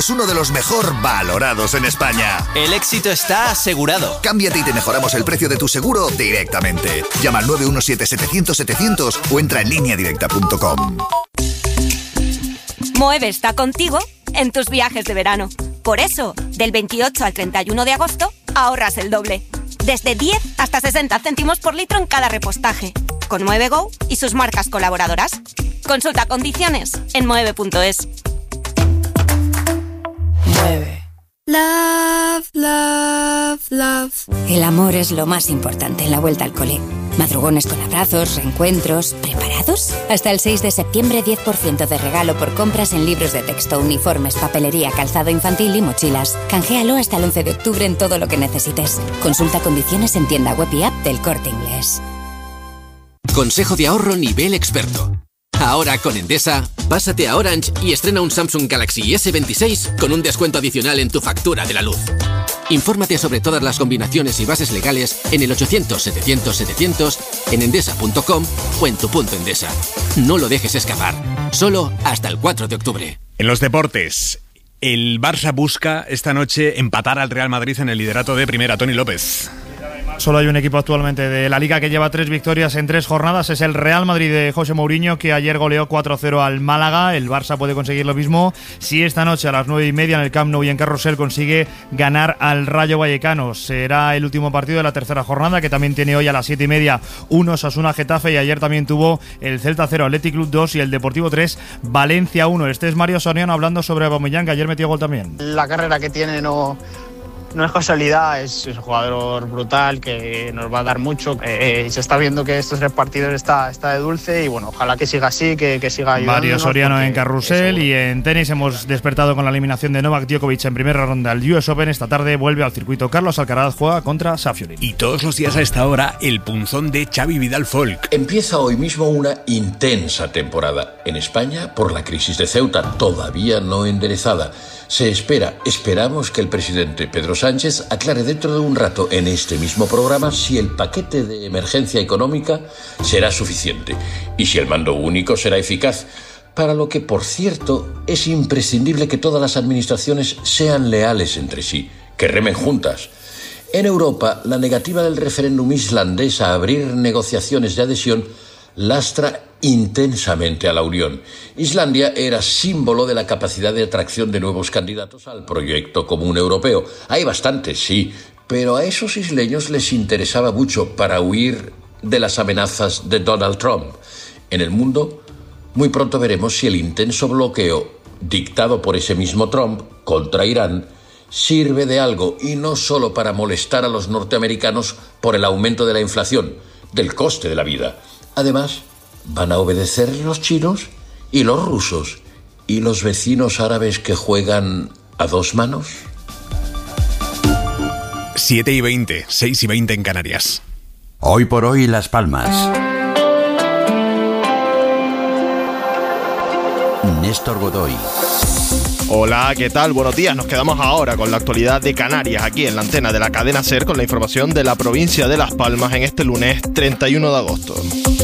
es uno de los mejor valorados en España. El éxito está asegurado. Cámbiate y te mejoramos el precio de tu seguro directamente. Llama al 917-700-700 o entra en lineadirecta.com. Moeve está contigo en tus viajes de verano. Por eso, del 28 al 31 de agosto, ahorras el doble. Desde 10 hasta 60 céntimos por litro en cada repostaje. Con Moeve Go y sus marcas colaboradoras. Consulta condiciones en moeve.es. Mueve. Love, love, love. El amor es lo más importante en la vuelta al cole. Madrugones con abrazos, reencuentros. ¿Preparados? Hasta el 6 de septiembre, 10% de regalo por compras en libros de texto, uniformes, papelería, calzado infantil y mochilas. Canjealo hasta el 11 de octubre en todo lo que necesites. Consulta condiciones en tienda web y app del Corte Inglés. Consejo de ahorro nivel experto. Ahora con Endesa, pásate a Orange y estrena un Samsung Galaxy S26 con un descuento adicional en tu factura de la luz. Infórmate sobre todas las combinaciones y bases legales en el 800-700-700, en endesa.com o en tu punto Endesa. No lo dejes escapar. Solo hasta el 4 de octubre. En los deportes, el Barça busca esta noche empatar al Real Madrid en el liderato de primera. Tony López. Solo hay un equipo actualmente de la Liga que lleva 3 victorias en 3 jornadas. Es el Real Madrid de José Mourinho, que ayer goleó 4-0 al Málaga. El Barça puede conseguir lo mismo si esta noche a las 9:30 en el Camp Nou y en Carrusel consigue ganar al Rayo Vallecano. Será el último partido de la tercera jornada, que también tiene hoy a las 7:30 un Osasuna Getafe, y ayer también tuvo el Celta 0, Athletic Club 2 y el Deportivo 3, Valencia 1. Este es Mario Soriano hablando sobre Aubameyang, que ayer metió gol también. La carrera que tiene no es casualidad, es un jugador brutal que nos va a dar mucho. Se está viendo que estos 3 partidos está de dulce y bueno, ojalá que siga así, que siga ayudándonos. Mario Soriano en Carrusel. Y en tenis hemos despertado con la eliminación de Novak Djokovic en primera ronda al US Open. Esta tarde vuelve al circuito. Carlos Alcaraz juega contra Safiullin. Y todos los días a esta hora, el punzón de Xavi Vidal Folk. Empieza hoy mismo una intensa temporada. En España, por la crisis de Ceuta, todavía no enderezada. Esperamos que el presidente Pedro Sánchez aclare dentro de un rato en este mismo programa si el paquete de emergencia económica será suficiente y si el mando único será eficaz, para lo que, por cierto, es imprescindible que todas las administraciones sean leales entre sí, que remen juntas. En Europa, la negativa del referéndum islandés a abrir negociaciones de adhesión lastra intensamente a la Unión. Islandia era símbolo de la capacidad de atracción de nuevos candidatos al proyecto común europeo. Hay bastantes, sí, pero a esos isleños les interesaba mucho para huir de las amenazas de Donald Trump. En el mundo, muy pronto veremos si el intenso bloqueo dictado por ese mismo Trump contra Irán sirve de algo, y no solo para molestar a los norteamericanos por el aumento de la inflación, del coste de la vida. Además, van a obedecer los chinos y los rusos y los vecinos árabes que juegan a 2 manos. 7:20, 6:20 en Canarias. Hoy por hoy, Las Palmas. Néstor Godoy. Hola, ¿qué tal? Buenos días. Nos quedamos ahora con la actualidad de Canarias, aquí en la antena de la cadena SER, con la información de la provincia de Las Palmas en este lunes 31 de agosto.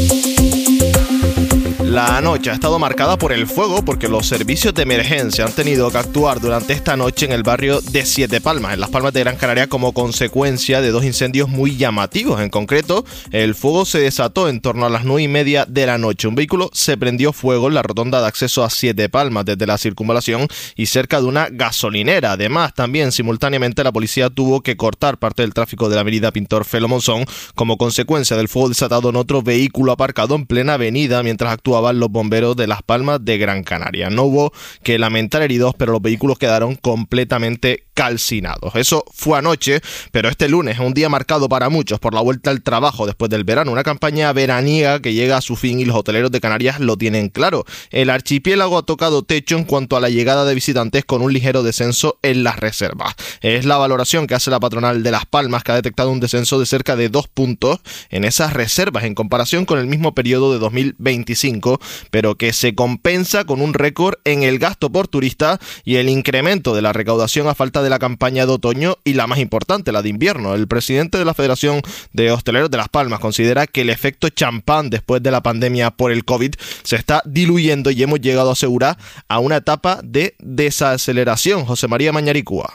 La noche ha estado marcada por el fuego porque los servicios de emergencia han tenido que actuar durante esta noche en el barrio de Siete Palmas, en Las Palmas de Gran Canaria, como consecuencia de 2 incendios muy llamativos. En concreto, el fuego se desató en torno a las 9:30 de la noche. Un vehículo se prendió fuego en la rotonda de acceso a Siete Palmas desde la circunvalación y cerca de una gasolinera. Además, también simultáneamente la policía tuvo que cortar parte del tráfico de la avenida Pintor Felo Monzón como consecuencia del fuego desatado en otro vehículo aparcado en plena avenida mientras actuaban los bomberos de Las Palmas de Gran Canaria. No hubo que lamentar heridos, pero los vehículos quedaron completamente calcinados. Eso fue anoche, pero este lunes es un día marcado para muchos por la vuelta al trabajo después del verano, una campaña veraniega que llega a su fin y los hoteleros de Canarias lo tienen claro. El archipiélago ha tocado techo en cuanto a la llegada de visitantes, con un ligero descenso en las reservas. Es la valoración que hace la patronal de Las Palmas, que ha detectado un descenso de cerca de 2 puntos en esas reservas en comparación con el mismo periodo de 2025, pero que se compensa con un récord en el gasto por turista y el incremento de la recaudación a falta de de la campaña de otoño y la más importante, la de invierno. El presidente de la Federación de Hosteleros de Las Palmas considera que el efecto champán después de la pandemia por el COVID se está diluyendo y hemos llegado a asegurar a una etapa de desaceleración. José María Mañaricúa.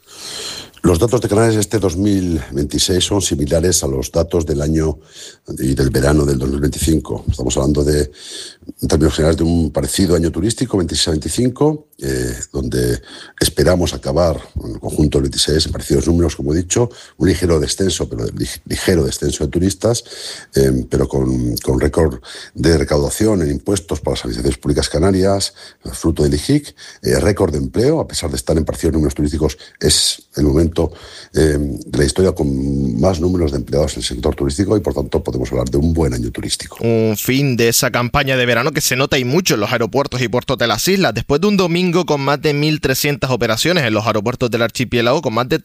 Los datos de Canarias este 2026 son similares a los datos del año y del verano del 2025. Estamos hablando en términos generales, de un parecido año turístico, 26-25, donde esperamos acabar en el conjunto del 26 en parecidos números, como he dicho, un ligero descenso, pero ligero descenso de turistas, pero con récord de recaudación en impuestos para las administraciones públicas canarias, fruto del IGIC, récord de empleo, a pesar de estar en parecidos números turísticos, es el momento de la historia con más números de empleados en el sector turístico y, por tanto, podemos hablar de un buen año turístico. Un fin de esa campaña de verano que se nota y mucho en los aeropuertos y puertos de las islas, después de un domingo con más de 1.300 operaciones en los aeropuertos del archipiélago, con más de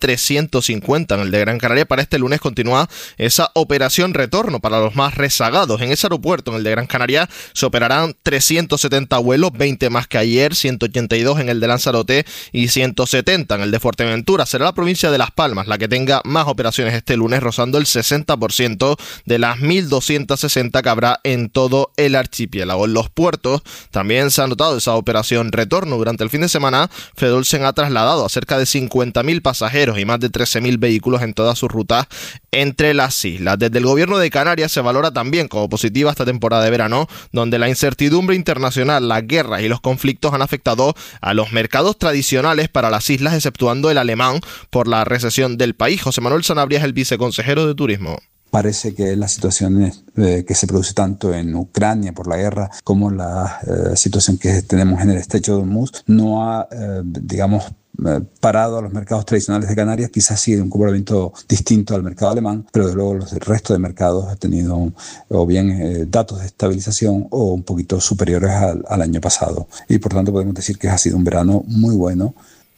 350 en el de Gran Canaria. Para este lunes continúa esa operación retorno para los más rezagados. En ese aeropuerto, en el de Gran Canaria, se operarán 370 vuelos, 20 más que ayer, 182 en el de Lanzarote y 170 en el de Fuerteventura. Será la provincia de Las Palmas la que tenga más operaciones este lunes, rozando el 60% de las 1.260 que habrá en todo el archipiélago. En los puertos también se ha notado esa operación retorno. Durante el fin de semana, Fedolsen ha trasladado a cerca de 50.000 pasajeros y más de 13.000 vehículos en todas sus rutas entre las islas. Desde el gobierno de Canarias se valora también como positiva esta temporada de verano, donde la incertidumbre internacional, las guerras y los conflictos han afectado a los mercados tradicionales para las islas, exceptuando el alemán por la recesión del país. José Manuel Sanabria es el viceconsejero de Turismo. Parece que la situación que se produce tanto en Ucrania por la guerra como la situación que tenemos en el estrecho de Hormuz no ha, parado a los mercados tradicionales de Canarias. Quizás sí de un comportamiento distinto al mercado alemán, pero desde luego el resto de mercados ha tenido o bien datos de estabilización o un poquito superiores al año pasado. Y por tanto podemos decir que ha sido un verano muy bueno.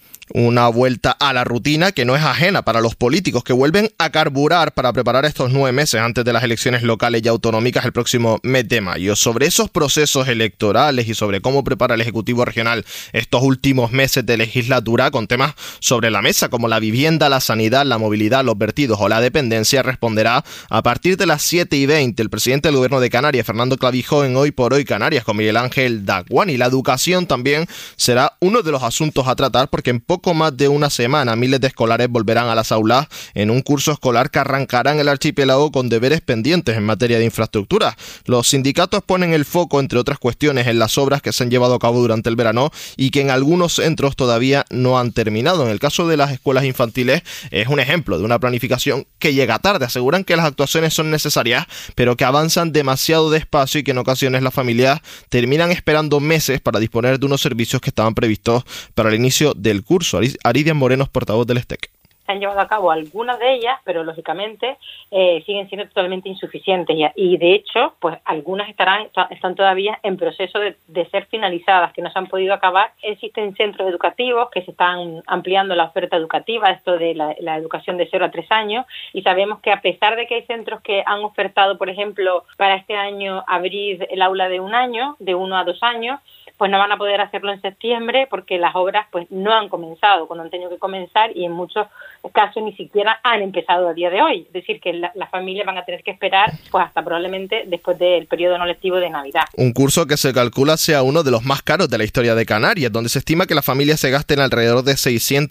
Una vuelta a la rutina que no es ajena para los políticos, que vuelven a carburar para preparar estos 9 meses antes de las elecciones locales y autonómicas el próximo mes de mayo. Sobre esos procesos electorales y sobre cómo prepara el Ejecutivo Regional estos últimos meses de legislatura, con temas sobre la mesa como la vivienda, la sanidad, la movilidad, los vertidos o la dependencia, responderá a partir de las 7:20 el presidente del Gobierno de Canarias, Fernando Clavijo, en Hoy por Hoy Canarias, con Miguel Ángel Daguán. Y la educación también será uno de los asuntos a tratar, porque en poco más de una semana miles de escolares volverán a las aulas en un curso escolar que arrancará en el archipiélago con deberes pendientes en materia de infraestructura. Los sindicatos ponen el foco, entre otras cuestiones, en las obras que se han llevado a cabo durante el verano y que en algunos centros todavía no han terminado. En el caso de las escuelas infantiles es un ejemplo de una planificación que llega tarde. Aseguran que las actuaciones son necesarias, pero que avanzan demasiado despacio y que en ocasiones las familias terminan esperando meses para disponer de unos servicios que estaban previstos para el inicio del curso. Aridia Moreno, portavoz del STEC. Se han llevado a cabo algunas de ellas, pero lógicamente siguen siendo totalmente insuficientes y de hecho, pues algunas están todavía en proceso de ser finalizadas, que no se han podido acabar. Existen centros educativos que se están ampliando la oferta educativa, esto de la educación de 0 a 3 años, y sabemos que a pesar de que hay centros que han ofertado, por ejemplo, para este año abrir el aula de 1 año, de 1 a 2 años, pues no van a poder hacerlo en septiembre porque las obras pues no han comenzado cuando han tenido que comenzar y en muchos casos ni siquiera han empezado a día de hoy. Es decir, que las familias van a tener que esperar pues hasta probablemente después del periodo no lectivo de Navidad. Un curso que se calcula sea uno de los más caros de la historia de Canarias, donde se estima que las familias se gasten alrededor de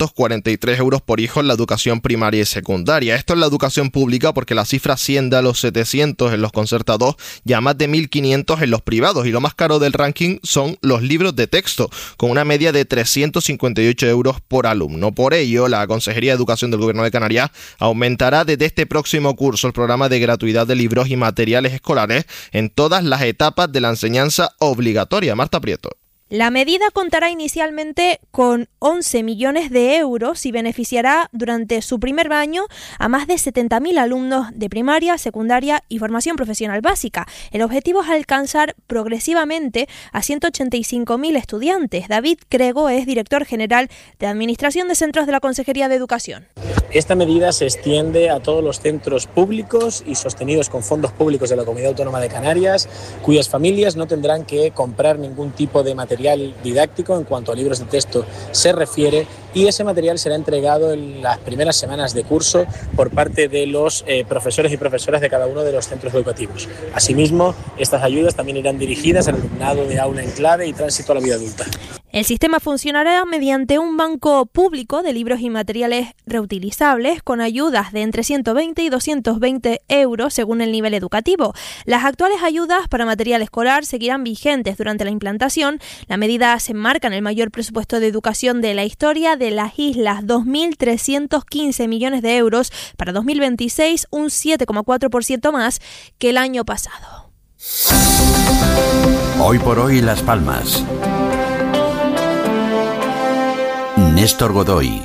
643 euros por hijo en la educación primaria y secundaria. Esto es la educación pública, porque la cifra asciende a los 700 en los concertados y a más de 1.500 en los privados. Y lo más caro del ranking son los libros de texto, con una media de 358 euros por alumno. Por ello, la Consejería de Educación del Gobierno de Canarias aumentará desde este próximo curso el programa de gratuidad de libros y materiales escolares en todas las etapas de la enseñanza obligatoria. Marta Prieto. La medida contará inicialmente con 11 millones de euros y beneficiará durante su primer año a más de 70.000 alumnos de primaria, secundaria y formación profesional básica. El objetivo es alcanzar progresivamente a 185.000 estudiantes. David Crego es director general de Administración de Centros de la Consejería de Educación. Esta medida se extiende a todos los centros públicos y sostenidos con fondos públicos de la Comunidad Autónoma de Canarias, cuyas familias no tendrán que comprar ningún tipo de material didáctico en cuanto a libros de texto se refiere, y ese material será entregado en las primeras semanas de curso por parte de los profesores y profesoras de cada uno de los centros educativos. Asimismo, estas ayudas también irán dirigidas al alumnado de aula en clave y tránsito a la vida adulta. El sistema funcionará mediante un banco público de libros y materiales reutilizables con ayudas de entre 120 y 220 euros según el nivel educativo. Las actuales ayudas para material escolar seguirán vigentes durante la implantación. La medida se enmarca en el mayor presupuesto de educación de la historia de las islas, 2.315 millones de euros para 2026, un 7,4% más que el año pasado. Hoy por hoy Las Palmas. Néstor Godoy.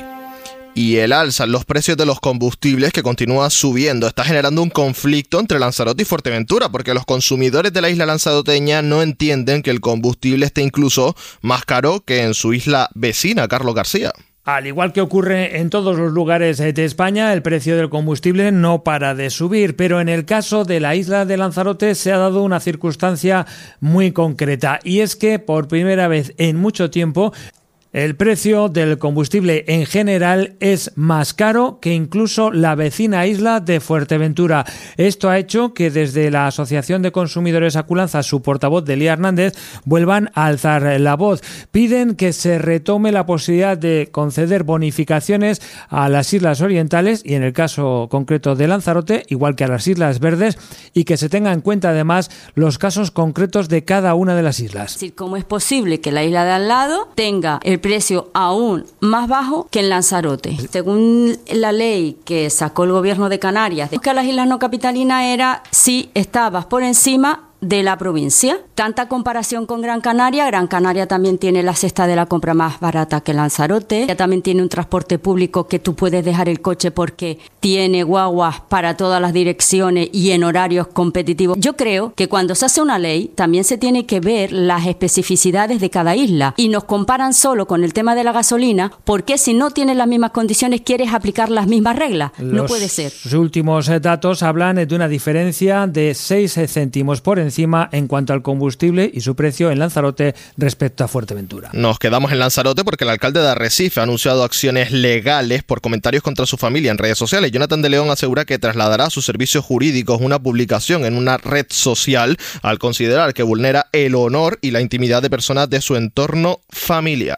Y el alza en los precios de los combustibles, que continúa subiendo, está generando un conflicto entre Lanzarote y Fuerteventura, porque los consumidores de la isla lanzaroteña no entienden que el combustible esté incluso más caro que en su isla vecina. Carlos García. Al igual que ocurre en todos los lugares de España, el precio del combustible no para de subir, pero en el caso de la isla de Lanzarote se ha dado una circunstancia muy concreta, y es que por primera vez en mucho tiempo el precio del combustible en general es más caro que incluso la vecina isla de Fuerteventura. Esto ha hecho que desde la Asociación de Consumidores Aculanza, su portavoz Delia Hernández, vuelvan a alzar la voz. Piden que se retome la posibilidad de conceder bonificaciones a las islas orientales y en el caso concreto de Lanzarote, igual que a las Islas Verdes, y que se tenga en cuenta además los casos concretos de cada una de las islas. Es decir, ¿cómo es posible que la isla de al lado tenga el precio aún más bajo que en Lanzarote? Según la ley que sacó el gobierno de Canarias, que a las islas no capitalinas era si estabas por encima de la provincia. Tanta comparación con Gran Canaria. Gran Canaria también tiene la cesta de la compra más barata que Lanzarote. Ya también tiene un transporte público que tú puedes dejar el coche porque tiene guaguas para todas las direcciones y en horarios competitivos. Yo creo que cuando se hace una ley también se tiene que ver las especificidades de cada isla, y nos comparan solo con el tema de la gasolina porque si no tienes las mismas condiciones quieres aplicar las mismas reglas. No puede ser. Los últimos datos hablan de una diferencia de 6 céntimos por encima en cuanto al combustible y su precio en Lanzarote respecto a Fuerteventura. Nos quedamos en Lanzarote porque el alcalde de Arrecife ha anunciado acciones legales por comentarios contra su familia en redes sociales. Jonathan de León asegura que trasladará a sus servicios jurídicos una publicación en una red social al considerar que vulnera el honor y la intimidad de personas de su entorno familiar.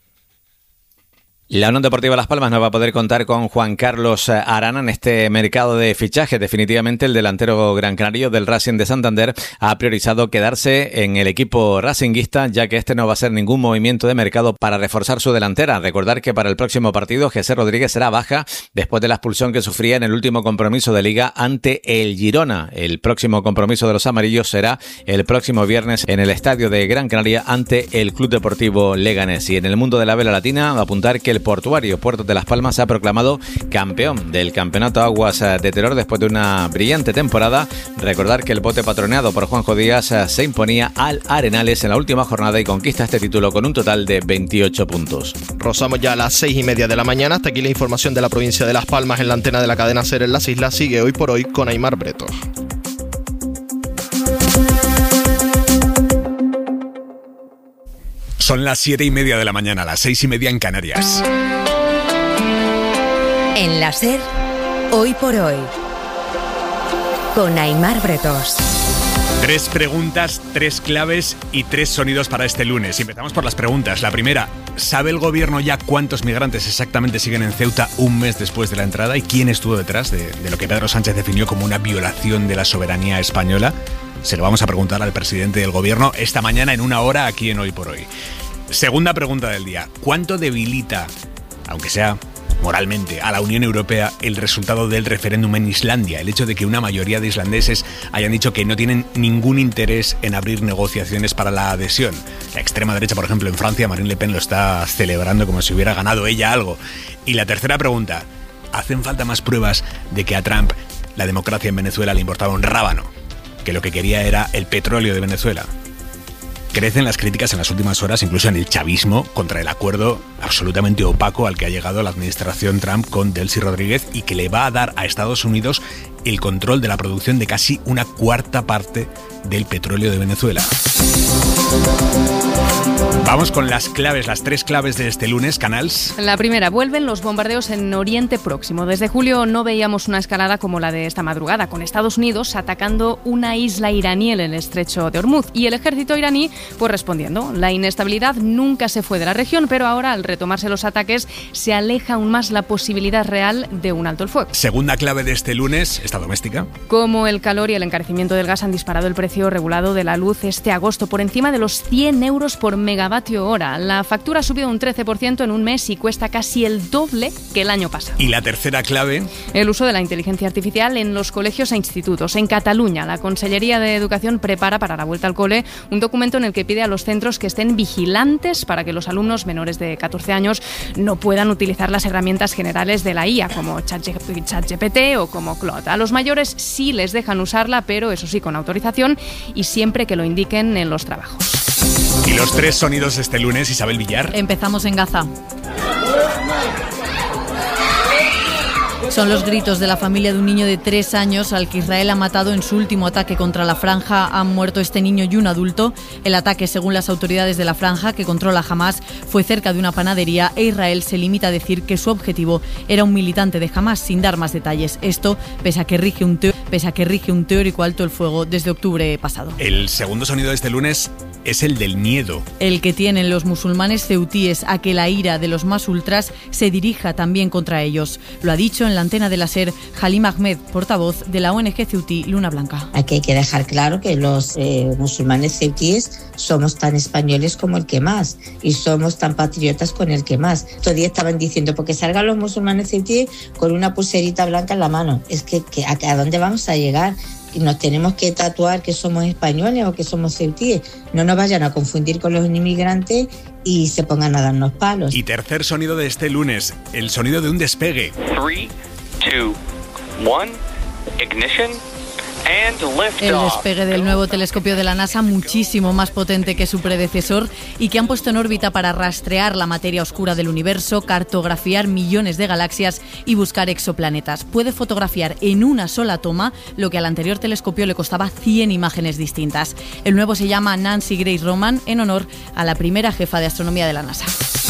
La Unión Deportiva Las Palmas no va a poder contar con Juan Carlos Arana en este mercado de fichajes. Definitivamente el delantero gran canario del Racing de Santander ha priorizado quedarse en el equipo racinguista, ya que este no va a hacer ningún movimiento de mercado para reforzar su delantera. Recordar que para el próximo partido José Rodríguez será baja después de la expulsión que sufría en el último compromiso de Liga ante el Girona. El próximo compromiso de los amarillos será el próximo viernes en el estadio de Gran Canaria ante el Club Deportivo Leganés. Y en el mundo de la vela latina, apuntar que el portuario Puerto de Las Palmas se ha proclamado campeón del Campeonato Aguas de Teror después de una brillante temporada. Recordar que el bote patroneado por Juanjo Díaz se imponía al Arenales en la última jornada y conquista este título con un total de 28 puntos. Rozamos ya a las 6:30 de la mañana. Hasta aquí la información de la provincia de Las Palmas en la antena de la cadena SER en las islas. Sigue Hoy por Hoy con Aimar Bretos. Son las 7:30 de la mañana, las 6:30 en Canarias. En la SER, Hoy por Hoy, con Aimar Bretos. 3 preguntas, 3 claves y 3 sonidos para este lunes. Empezamos por las preguntas. La primera, ¿sabe el gobierno ya cuántos migrantes exactamente siguen en Ceuta un mes después de la entrada? ¿Y quién estuvo detrás de lo que Pedro Sánchez definió como una violación de la soberanía española? Se lo vamos a preguntar al presidente del gobierno esta mañana en 1 hora aquí en Hoy por Hoy. Segunda pregunta del día. ¿Cuánto debilita, aunque sea moralmente, a la Unión Europea el resultado del referéndum en Islandia? El hecho de que una mayoría de islandeses hayan dicho que no tienen ningún interés en abrir negociaciones para la adhesión. La extrema derecha, por ejemplo, en Francia, Marine Le Pen lo está celebrando como si hubiera ganado ella algo. Y la tercera pregunta. ¿Hacen falta más pruebas de que a Trump la democracia en Venezuela le importaba un rábano? Que lo que quería era el petróleo de Venezuela. Crecen las críticas en las últimas horas, incluso en el chavismo, contra el acuerdo absolutamente opaco al que ha llegado la administración Trump con Delcy Rodríguez y que le va a dar a Estados Unidos el control de la producción de casi una cuarta parte del petróleo de Venezuela. Vamos con las claves, las 3 claves de este lunes, Canals. La primera, vuelven los bombardeos en Oriente Próximo. Desde julio no veíamos una escalada como la de esta madrugada, con Estados Unidos atacando una isla iraní en el estrecho de Hormuz y el ejército iraní pues respondiendo. La inestabilidad nunca se fue de la región, pero ahora al retomarse los ataques se aleja aún más la posibilidad real de un alto el fuego. Segunda clave de este lunes, esta doméstica. Como el calor y el encarecimiento del gas han disparado el precio regulado de la luz este agosto por encima de los 100 euros por megavatio hora. La factura ha subido un 13% en un mes y cuesta casi el doble que el año pasado. Y la tercera clave. El uso de la inteligencia artificial en los colegios e institutos. En Cataluña, la Consellería de Educación prepara para la vuelta al cole un documento en el que pide a los centros que estén vigilantes para que los alumnos menores de 14 años no puedan utilizar las herramientas generales de la IA, como ChatGPT o como Claude. A los mayores sí les dejan usarla, pero eso sí, con autorización y siempre que lo indiquen en los trabajos. Y los 3 sonidos de este lunes, Isabel Villar. Empezamos en Gaza. Son los gritos de la familia de un niño de 3 años al que Israel ha matado en su último ataque contra la franja. Han muerto este niño y un adulto. El ataque, según las autoridades de la franja que controla Hamás, fue cerca de una panadería e Israel se limita a decir que su objetivo era un militante de Hamás, sin dar más detalles. Esto pese a que rige un teórico alto el fuego desde octubre pasado. El segundo sonido de este lunes es el del miedo. El que tienen los musulmanes ceutíes a que la ira de los más ultras se dirija también contra ellos. Lo ha dicho en la antena de la SER Halim Ahmed, portavoz de la ONG ceutí Luna Blanca. Aquí hay que dejar claro que los musulmanes ceutíes somos tan españoles como el que más y somos tan patriotas con el que más. Todavía estaban diciendo, porque salgan los musulmanes ceutíes con una pulserita blanca en la mano. Es que ¿a dónde vamos a llegar? Y nos tenemos que tatuar que somos españoles o que somos ceutíes. No nos vayan a confundir con los inmigrantes y se pongan a darnos palos. Y tercer sonido de este lunes, el sonido de un despegue. 3, 2, 1, ignition. El despegue del nuevo telescopio de la NASA, muchísimo más potente que su predecesor y que han puesto en órbita para rastrear la materia oscura del universo, cartografiar millones de galaxias y buscar exoplanetas. Puede fotografiar en una sola toma lo que al anterior telescopio le costaba 100 imágenes distintas. El nuevo se llama Nancy Grace Roman, en honor a la primera jefa de astronomía de la NASA.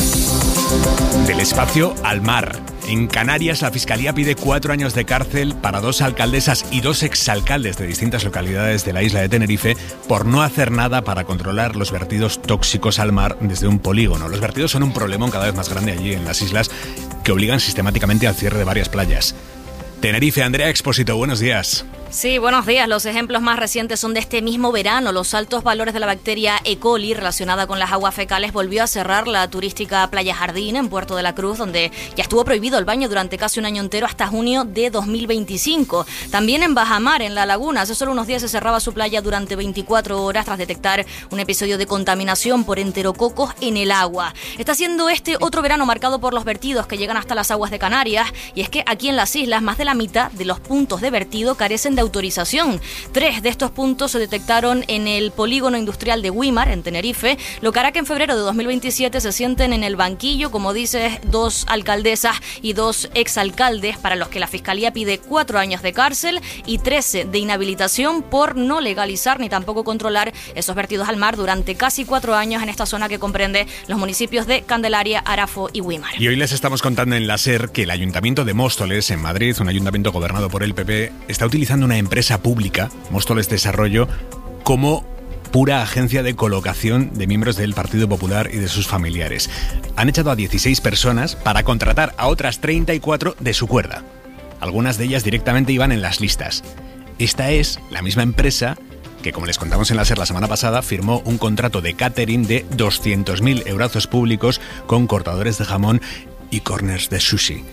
Del espacio al mar. En Canarias, la Fiscalía pide 4 años de cárcel para 2 alcaldesas y 2 exalcaldes de distintas localidades de la isla de Tenerife por no hacer nada para controlar los vertidos tóxicos al mar desde un polígono. Los vertidos son un problemón cada vez más grande allí en las islas que obligan sistemáticamente al cierre de varias playas. Tenerife, Andrea Expósito, buenos días. Sí, buenos días. Los ejemplos más recientes son de este mismo verano. Los altos valores de la bacteria E. coli relacionada con las aguas fecales volvió a cerrar la turística Playa Jardín en Puerto de la Cruz, donde ya estuvo prohibido el baño durante casi un año entero hasta junio de 2025. También en Bajamar, en La Laguna, hace solo unos días se cerraba su playa durante 24 horas tras detectar un episodio de contaminación por enterococos en el agua. Está siendo este otro verano marcado por los vertidos que llegan hasta las aguas de Canarias, y es que aquí en las islas más de la mitad de los puntos de vertido carecen de autorización. 3 de estos puntos se detectaron en el polígono industrial de Güímar, en Tenerife, lo que hará que en febrero de 2027 se sienten en el banquillo, como dices, 2 alcaldesas y 2 exalcaldes para los que la Fiscalía pide 4 años de cárcel y 13 de inhabilitación por no legalizar ni tampoco controlar esos vertidos al mar durante casi 4 años en esta zona que comprende los municipios de Candelaria, Arafo y Güímar. Y hoy les estamos contando en la SER que el Ayuntamiento de Móstoles, en Madrid, un ayuntamiento gobernado por el PP, está utilizando una empresa pública, Móstoles Desarrollo, como pura agencia de colocación de miembros del Partido Popular y de sus familiares. Han echado a 16 personas para contratar a otras 34 de su cuerda. Algunas de ellas directamente iban en las listas. Esta es la misma empresa que, como les contamos en la SER la semana pasada, firmó un contrato de catering de 200.000 euros públicos con cortadores de jamón y corners de sushi.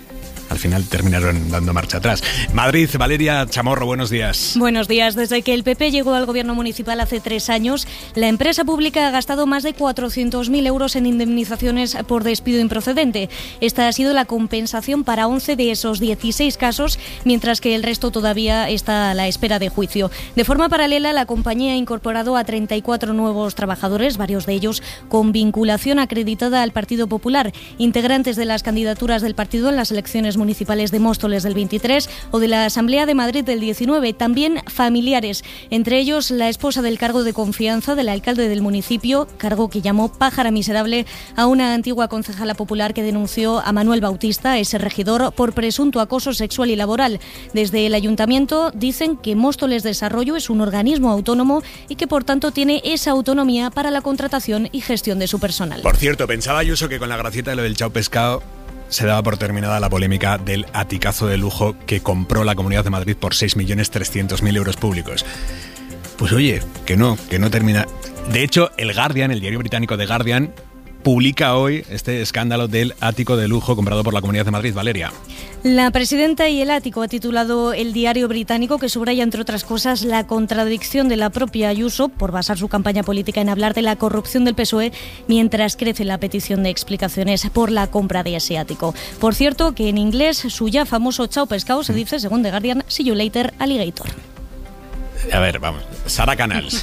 al final terminaron dando marcha atrás. Madrid, Valeria Chamorro, buenos días. Buenos días. Desde que el PP llegó al gobierno municipal hace 3 años, la empresa pública ha gastado más de 400.000 euros en indemnizaciones por despido improcedente. Esta ha sido la compensación para 11 de esos 16 casos, mientras que el resto todavía está a la espera de juicio. De forma paralela, la compañía ha incorporado a 34 nuevos trabajadores, varios de ellos con vinculación acreditada al Partido Popular, integrantes de las candidaturas del partido en las elecciones municipales de Móstoles del 23 o de la Asamblea de Madrid del 19, también familiares, entre ellos la esposa del cargo de confianza del alcalde del municipio, cargo que llamó pájara miserable a una antigua concejala popular que denunció a Manuel Bautista, ese regidor, por presunto acoso sexual y laboral. Desde el ayuntamiento dicen que Móstoles Desarrollo es un organismo autónomo y que por tanto tiene esa autonomía para la contratación y gestión de su personal. Por cierto, pensaba Ayuso que con la gracieta de lo del chao pescado se daba por terminada la polémica del aticazo de lujo que compró la Comunidad de Madrid por 6.300.000 euros públicos. Pues oye, que no termina. De hecho, el Guardian, el diario británico The Guardian, publica hoy este escándalo del ático de lujo comprado por la Comunidad de Madrid. Valeria. La presidenta y el ático ha titulado el diario británico, que subraya, entre otras cosas, la contradicción de la propia Ayuso por basar su campaña política en hablar de la corrupción del PSOE, mientras crece la petición de explicaciones por la compra de ese ático. Por cierto, que en inglés su ya famoso chao pescado se dice, según The Guardian, see you later, alligator. A ver, vamos. Sara Canals.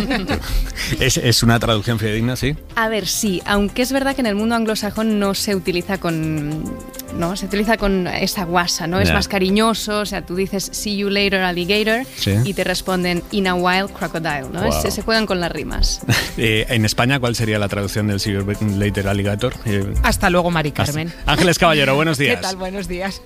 ¿Es una traducción fidedigna, sí? A ver, sí. Aunque es verdad que en el mundo anglosajón no se utiliza con esa guasa, ¿no? Yeah. Es más cariñoso. O sea, tú dices see you later, alligator, ¿sí? Y te responden in a wild crocodile, ¿no? Wow. Se juegan con las rimas. En España, ¿cuál sería la traducción del see you later, alligator? Hasta luego, Mari Carmen. Ángeles Caballero, buenos días. ¿Qué tal? Buenos días.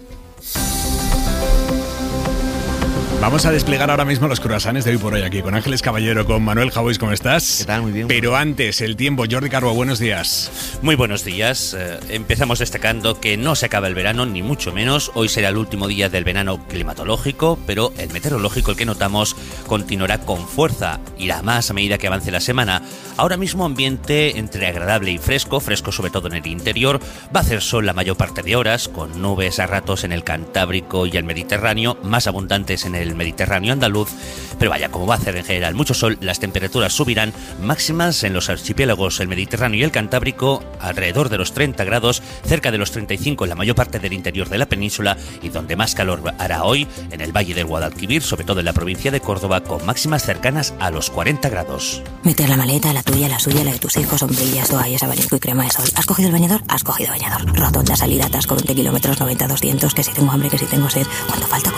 Vamos a desplegar ahora mismo los croissants de hoy por hoy aquí con Ángeles Caballero, con Manuel Javois. ¿Cómo estás? ¿Qué tal? Muy bien. Pero antes, el tiempo. Jordi Carbo, buenos días. Muy buenos días. Empezamos destacando que no se acaba el verano, ni mucho menos. Hoy será el último día del verano climatológico, pero el meteorológico, el que notamos, continuará con fuerza. Irá más a medida que avance la semana. Ahora mismo ambiente entre agradable y fresco sobre todo en el interior. Va a hacer sol la mayor parte de horas, con nubes a ratos en el Cantábrico y el Mediterráneo, más abundantes en el Mediterráneo andaluz, pero vaya, como va a hacer en general mucho sol, las temperaturas subirán, máximas en los archipiélagos, el Mediterráneo y el Cantábrico, alrededor de los 30 grados, cerca de los 35 en la mayor parte del interior de la península, y donde más calor hará hoy, en el Valle del Guadalquivir, sobre todo en la provincia de Córdoba, con máximas cercanas a los 40 grados. Meter la maleta, la tuya, la suya, la de tus hijos, sombrillas, toallas, abanico y crema de sol. ¿Has cogido el bañador? Has cogido bañador. Rotonda, salida, atasco, 20 kilómetros, 90, 200, que si tengo hambre, que si tengo sed. ¿Cuánto falta?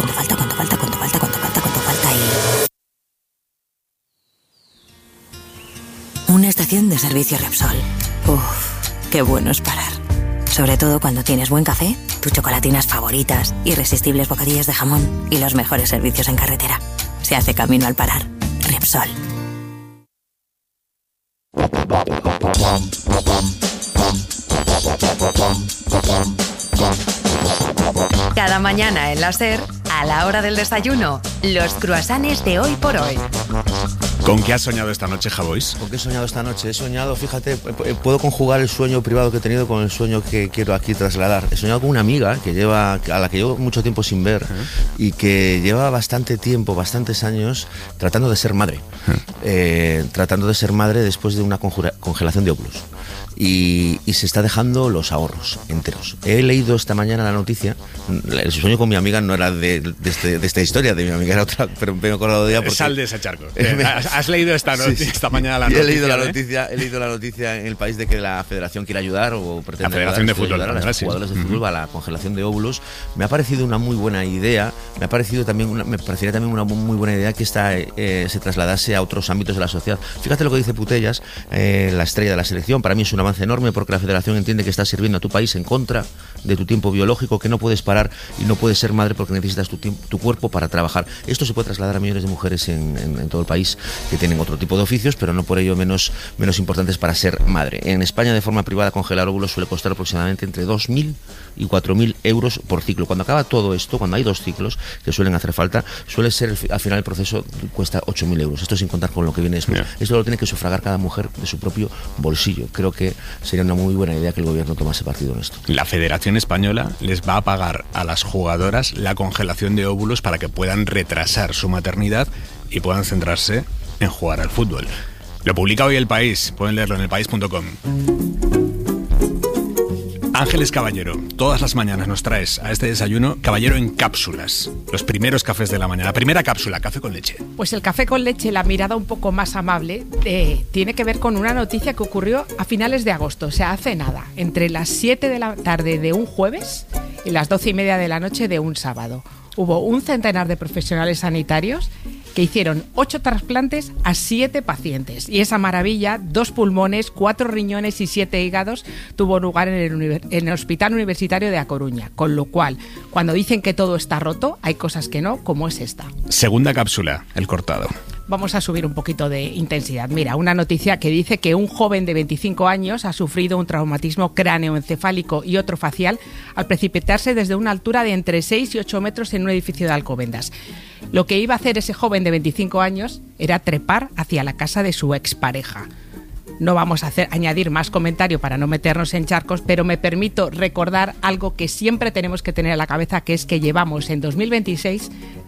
Una estación de servicio Repsol. Uff, qué bueno es parar. Sobre todo cuando tienes buen café, tus chocolatinas favoritas, irresistibles bocadillos de jamón y los mejores servicios en carretera. Se hace camino al parar. Repsol. Cada mañana en la SER, a la hora del desayuno, los croissants de hoy por hoy. ¿Con qué has soñado esta noche, Javois? ¿Con qué he soñado esta noche? He soñado, fíjate, puedo conjugar el sueño privado que he tenido con el sueño que quiero aquí trasladar. He soñado con una amiga a la que llevo mucho tiempo sin ver y que lleva bastante tiempo, bastantes años, tratando de ser madre. Tratando de ser madre después de una congelación de óvulos. Y se está dejando los ahorros enteros. He leído esta mañana la noticia. El sueño con mi amiga no era de esta historia, de mi amiga era otra, pero me he acordado de ella porque... Sal de ese charco. ¿Has leído esta mañana la noticia? He leído la noticia en El País de que la federación quiere ayudar o pretende la Federación de Fútbol, ayudar a los jugadores de fútbol a la congelación de óvulos. Me ha parecido una muy buena idea. Me parecería también una muy buena idea que esta se trasladase a otros ámbitos de la sociedad. Fíjate lo que dice Putellas, la estrella de la selección. Para mí es un avance enorme porque la federación entiende que estás sirviendo a tu país en contra de tu tiempo biológico, que no puedes parar y no puedes ser madre porque necesitas tu cuerpo para trabajar. Esto se puede trasladar a millones de mujeres en todo el país que tienen otro tipo de oficios, pero no por ello menos importantes para ser madre. En España, de forma privada, congelar óvulos suele costar aproximadamente entre 2.000 y 4.000 euros por ciclo. Cuando acaba todo esto, cuando hay 2 ciclos que suelen hacer falta, suele ser al final el proceso cuesta 8.000 euros. Esto sin contar con lo que viene después. Esto lo tiene que sufragar cada mujer de su propio bolsillo. Creo que que sería una muy buena idea que el gobierno tomase partido en esto. La Federación Española les va a pagar a las jugadoras la congelación de óvulos para que puedan retrasar su maternidad y puedan centrarse en jugar al fútbol. Lo publica hoy El País, pueden leerlo en elpaís.com. Ángeles Caballero, todas las mañanas nos traes a este desayuno Caballero en cápsulas, los primeros cafés de la mañana. La primera cápsula, café con leche. Pues el café con leche, la mirada un poco más amable, tiene que ver con una noticia que ocurrió a finales de agosto, o sea, hace nada, entre las 7 de la tarde de un jueves y las 12:30 de la noche de un sábado. Hubo un centenar de profesionales sanitarios que hicieron 8 trasplantes a 7 pacientes. Y esa maravilla, 2 pulmones, 4 riñones y 7 hígados, tuvo lugar en el Hospital Universitario de A Coruña. Con lo cual, cuando dicen que todo está roto, hay cosas que no, como es esta. Segunda cápsula, el cortado. Vamos a subir un poquito de intensidad. Mira, una noticia que dice que un joven de 25 años ha sufrido un traumatismo cráneoencefálico y otro facial al precipitarse desde una altura de entre 6 y 8 metros en un edificio de Alcobendas. Lo que iba a hacer ese joven de 25 años era trepar hacia la casa de su expareja. No vamos a añadir más comentario para no meternos en charcos, pero me permito recordar algo que siempre tenemos que tener en la cabeza, que es que llevamos en 2026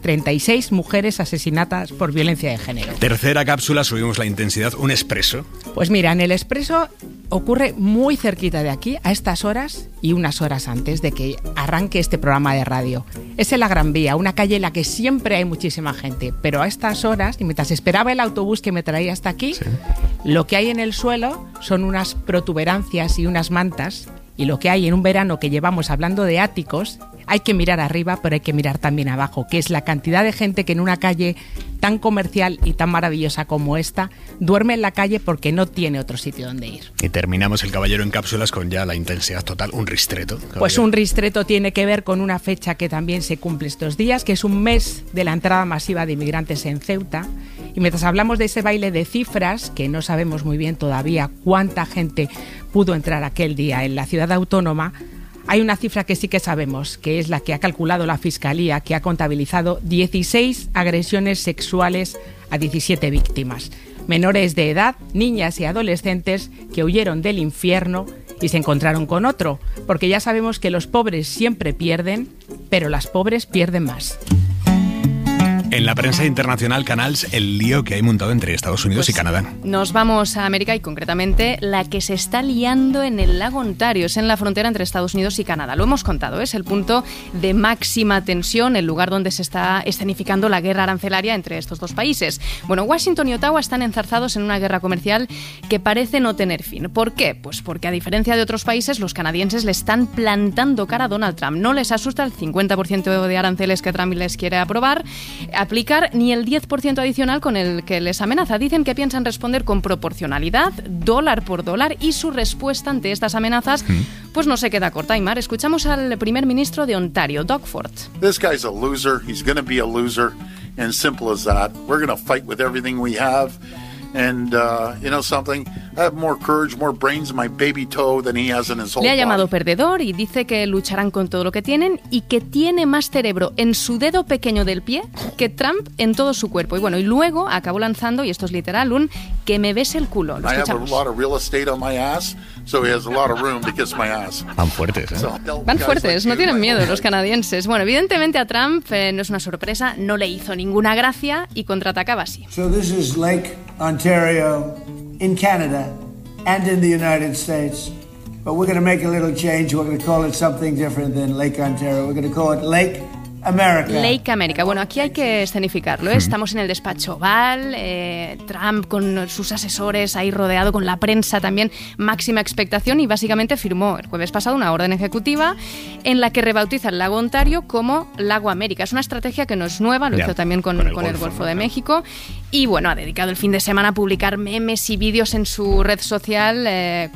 36 mujeres asesinadas por violencia de género. Tercera cápsula, subimos la intensidad, un expreso. Pues mira, en el expreso ocurre muy cerquita de aquí, a estas horas y unas horas antes de que arranque este programa de radio. Es en la Gran Vía, una calle en la que siempre hay muchísima gente, pero a estas horas, y mientras esperaba el autobús que me traía hasta aquí, sí, lo que hay en el suelo son unas protuberancias y unas mantas, y lo que hay en un verano que llevamos hablando de áticos, hay que mirar arriba, pero hay que mirar también abajo, que es la cantidad de gente que en una calle tan comercial y tan maravillosa como esta duerme en la calle porque no tiene otro sitio donde ir. Y terminamos el Caballero en cápsulas con ya la intensidad total, un ristreto. Caballero. Pues un ristreto tiene que ver con una fecha que también se cumple estos días, que es un mes de la entrada masiva de inmigrantes en Ceuta. Y mientras hablamos de ese baile de cifras, que no sabemos muy bien todavía cuánta gente pudo entrar aquel día en la ciudad autónoma, hay una cifra que sí que sabemos, que es la que ha calculado la Fiscalía, que ha contabilizado 16 agresiones sexuales a 17 víctimas. Menores de edad, niñas y adolescentes que huyeron del infierno y se encontraron con otro, porque ya sabemos que los pobres siempre pierden, pero las pobres pierden más. En la prensa internacional, Canals, el lío que hay montado entre Estados Unidos y Canadá. Nos vamos a América y concretamente la que se está liando en el lago Ontario, es en la frontera entre Estados Unidos y Canadá. Lo hemos contado, es el punto de máxima tensión, el lugar donde se está escenificando la guerra arancelaria entre estos dos países. Bueno, Washington y Ottawa están enzarzados en una guerra comercial que parece no tener fin. ¿Por qué? Pues porque a diferencia de otros países, los canadienses le están plantando cara a Donald Trump. No les asusta el 50% de aranceles que Trump les quiere aprobar, aplicar ni el 10% adicional con el que les amenaza. Dicen que piensan responder con proporcionalidad, dólar por dólar, y su respuesta ante estas amenazas pues no se queda corta. Aymar, escuchamos al primer ministro de Ontario, Doug Ford. This guy's a loser. He's going to be a loser, and simple as that. We're going to fight with everything we have. And, you know something, I have more courage, more brains in my baby toe than he has in his whole Le ha llamado body. perdedor y dice que lucharán con todo lo que tienen y que tiene más cerebro en su dedo pequeño del pie que Trump en todo su cuerpo. Y bueno, y luego acabó lanzando, y esto es literal, un que me bese el culo. Lo I have a escuchamos. lot of real estate on my ass, so he has a lot of room to kiss my ass. Van fuertes, ¿eh? Van fuertes, no tienen miedo los canadienses. Bueno, evidentemente a Trump no es una sorpresa, no le hizo ninguna gracia y contraatacaba así. So this is Lake Ontario in Canada and in the United States. But we're going to make a little change. We're going to call it something different than Lake Ontario. We're going to call it Lake America. Lake America. Bueno, aquí hay que escenificarlo, ¿eh? Estamos en el despacho Oval, Trump con sus asesores ahí rodeado, con la prensa también, máxima expectación, y básicamente firmó el jueves pasado una orden ejecutiva en la que rebautiza el lago Ontario como Lago América. Es una estrategia que no es nueva, lo hizo también con el Golfo de México, y bueno, ha dedicado el fin de semana a publicar memes y vídeos en su red social